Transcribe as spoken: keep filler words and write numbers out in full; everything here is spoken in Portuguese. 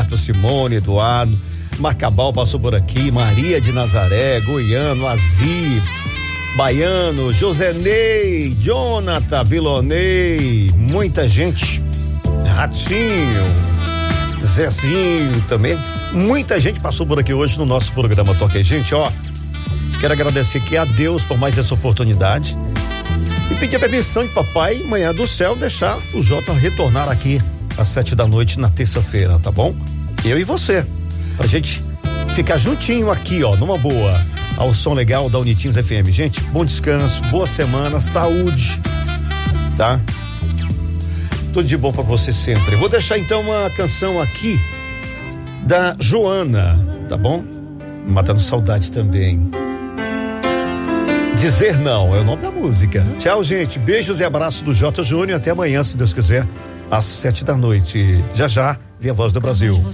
Roberto, Simone, Eduardo, Marcabal passou por aqui, Maria de Nazaré, Goiano, Azi, Baiano, José Ney, Jonathan, Vilonei, muita gente, Ratinho, Zezinho também, muita gente passou por aqui hoje no nosso programa Toque. Gente, ó, quero agradecer aqui a Deus por mais essa oportunidade e pedir a permissão de papai, manhã do céu, deixar o Jota retornar aqui às sete da noite na terça-feira, tá bom? Eu e você, pra gente ficar juntinho aqui, ó, numa boa, ao som legal da Unitins F M. Gente, bom descanso, boa semana, saúde, tá? Tudo de bom pra você sempre. Vou deixar então uma canção aqui da Joana, tá bom? Matando saudade também. Dizer Não é o nome da música. Tchau, gente. Beijos e abraços do J Júnior. Até amanhã, se Deus quiser, às sete da noite. Já já, vem a Voz do Brasil.